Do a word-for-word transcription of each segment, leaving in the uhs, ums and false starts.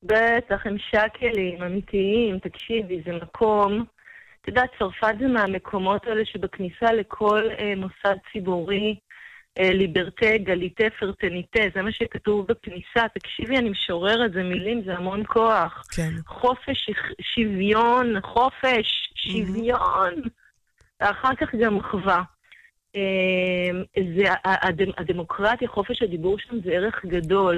בטח, הם שקלים, אמיתיים, תקשיבי, זה מקום. אתה יודע, צרפת זה מהמקומות האלה שבכניסה לכל אה, מוסד ציבורי, אה, ליברטה, גליטה, פרטניטה, זה מה שכתוב בכניסה. תקשיבי, אני משוררת, זה מילים, זה המון כוח. כן. חופש, שוויון, חופש, שוויון. Mm-hmm. אחר כך גם מחווה. זה, הדמוקרטיה, חופש הדיבור שם זה ערך גדול,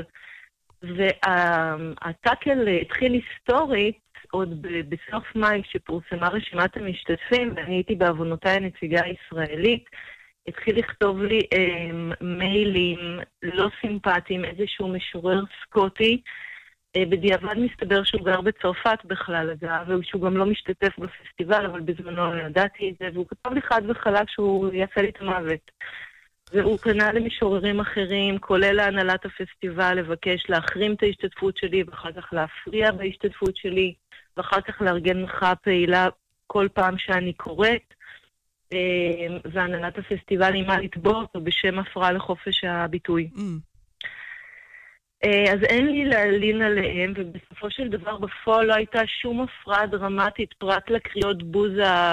והטאקל התחיל היסטורית עוד בסוף מאי שפורסמה רשימת המשתתפים, ואני הייתי בעוונותיי הנציגה הישראלית, התחיל לכתוב לי מיילים לא סימפטיים, איזשהו משורר סקוטי, בדיעבד מסתבר שהוא גר בצרפת בכלל, אגב, ושהוא גם לא משתתף בפסטיבל, אבל בזמנו לא ידעתי את זה, והוא כתב לי חד וחלק שהוא יעשה לי את המוות. והוא פנה למשוררים אחרים, כולל להנהלת הפסטיבל, לבקש להחרים את ההשתתפות שלי, ואחר כך להפריע בהשתתפות שלי, ואחר כך לארגן מחאה פעילה כל פעם שאני קוראת, והנהלת הפסטיבל אימה לתבוע אותו בשם הפרעה לחופש הביטוי. Mm. אז אין לי להלין עליהם, ובסופו של דבר בפועל לא הייתה שום הפרעה דרמטית פרט לקריאות בוז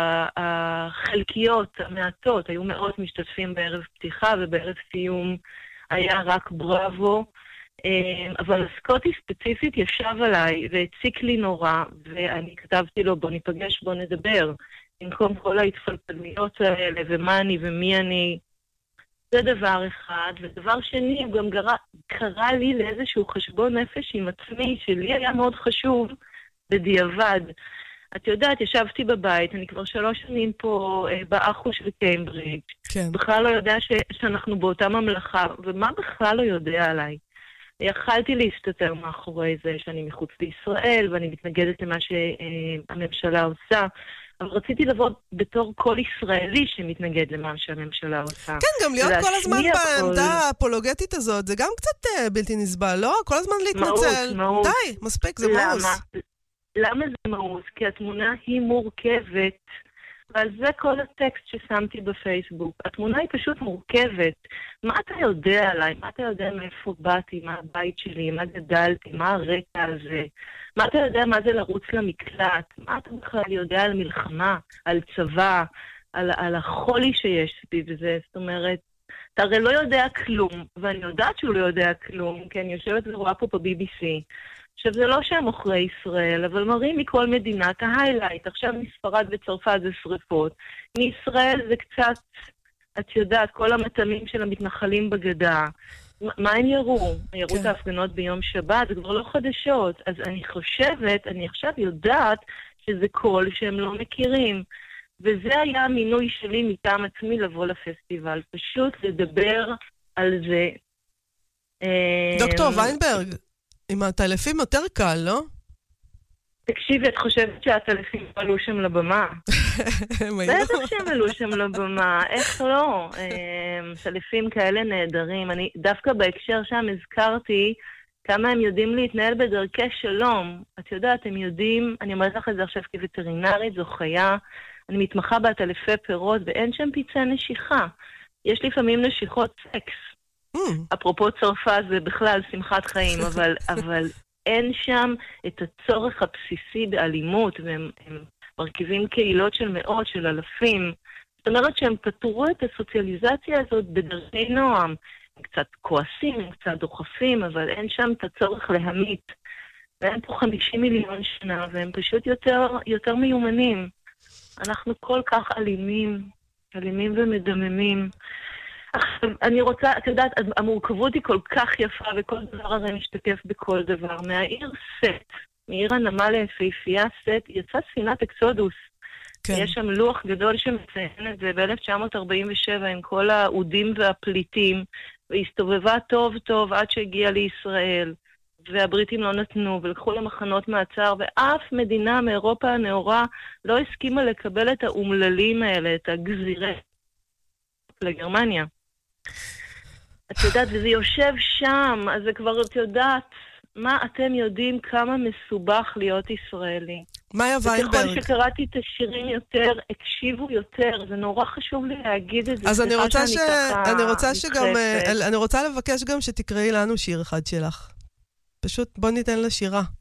החלקיות, המעטות. היו מאות משתתפים בערב פתיחה, ובערב סיום היה רק בראבו. אבל הסקוטי ספציפית ישב עליי והציק לי נורא, ואני כתבתי לו, בוא ניפגש, בוא נדבר. במקום כל ההתפלפלויות האלה, ומה אני ומי אני... זה דבר אחד, ודבר שני, הוא גם גרה, קרא לי לאיזשהו חשבון נפש עם עצמי, שלי היה מאוד חשוב בדיעבד. את יודעת, ישבתי בבית, אני כבר שלוש שנים פה אה, באחו של קיימברידג'. כן. בכלל לא יודע ש, שאנחנו באותה ממלכה, ומה בכלל לא יודע עליי? יכלתי להסתתר מאחורי זה שאני מחוץ לישראל, ואני מתנגדת למה שהממשלה עושה, אבל רציתי לבוא בתור כל ישראלי שמתנגד למה שהממשלה עושה. כן, גם להיות כל הזמן בעמדה האפולוגטית הזאת, זה גם קצת בלתי נסבל, לא? כל הזמן להתנצל. מאוס. די, מספיק, זה מאוס. למה זה מאוס? כי התמונה היא מורכבת, ועל זה כל הטקסט ששמתי בפייסבוק. התמונה היא פשוט מורכבת. מה אתה יודע עליי? מה אתה יודע מאיפה באתי? מה הבית שלי? מה גדלתי? מה הרקע הזה? מה אתה יודע מה זה לרוץ למקלט? מה אתה בכלל יודע על מלחמה, על צבא, על, על החולי שיש סביב זה? זאת אומרת, אתה הרי לא יודע כלום, ואני יודעת שהוא לא יודע כלום, כי אני יושבת ורואה פה ב-בי בי סי. עכשיו, זה לא שהם מוכרי ישראל, אבל מראים מכל מדינה את ההיילייט. עכשיו מספרד וצרפת זה שריפות. מישראל זה קצת, את יודעת, כל המתאמים של המתנחלים בגדה. מה הם יראו? יראו את ההפגנות ביום שבת, זה כבר לא חדשות. אז אני חושבת, אני עכשיו יודעת שזה קול שהם לא מכירים. וזה היה המינוי שלי מטעם עצמי לבוא לפסטיבל. פשוט לדבר על זה. דוקטור ויינברג, עם הטלפים יותר קל, לא? תקשיבי, את חושבת שהטלפים עלו שם לבמה? בטח שהם עלו שם לבמה, איך לא? טלפים כאלה נהדרים. אני דווקא בהקשר שם הזכרתי כמה הם יודעים להתנהל בדרכי שלום. את יודעת, הם יודעים, אני אומרת לך את זה עכשיו כווטרינרית, זו חיה, אני מתמחה בעטלפי פירות, ואין שם פצעי נשיכה. יש לפעמים נשיכות סקס. אפרופו צרפת זה בכלל שמחת חיים, אבל, אבל אין שם את הצורך הבסיסי באלימות, והם מרכיבים קהילות של מאות, של אלפים. זאת אומרת שהם פתרו את הסוציאליזציה הזאת בדרכי נועם. הם קצת כועסים, הם קצת דוחפים, אבל אין שם את הצורך להמית. ואין פה חמישים מיליון שנה, והם פשוט יותר, יותר מיומנים. אנחנו כל כך אלימים, אלימים ומדממים. אני רוצה, את יודעת, המורכבות היא כל כך יפה, וכל דבר הרי משתקף בכל דבר. מהעיר סט, מעיר הנמל היפהפייה סט, יצא ספינת אקסודוס. כן. יש שם לוח גדול שמציין את זה ב-אלף תשע מאות ארבעים ושבע עם כל האודים והפליטים, והסתובבה טוב טוב עד שהגיעה לישראל, והבריטים לא נתנו, ולקחו למחנות מעצר, ואף מדינה מאירופה הנאורה לא הסכימה לקבל את האומללים האלה, את הגזירי לגרמניה. את יודעת, וזה יושב שם, אז זה כבר, את יודעת, מה אתם יודעים כמה מסובך להיות ישראלי. מאיה ויינברג. וככל שקראתי את השירים יותר, הקשיבו יותר, זה נורא חשוב לי להגיד את זה. אז אני רוצה ש... אני רוצה שגם... אני רוצה לבקש גם שתקראי לנו שיר אחד שלך. פשוט בוא ניתן לה שירה.